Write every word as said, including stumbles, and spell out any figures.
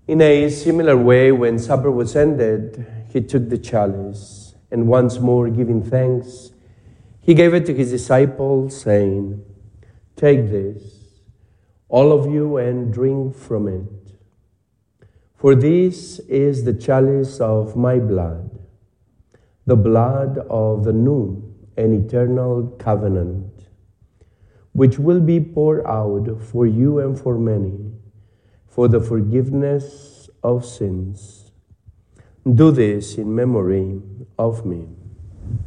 In a similar way, when supper was ended, he took the chalice, and once more giving thanks, he gave it to his disciples, saying, "Take this, all of you, and drink from it. For this is the chalice of my blood, the blood of the new and eternal covenant, which will be poured out for you and for many, for the forgiveness of sins. Do this in memory of me."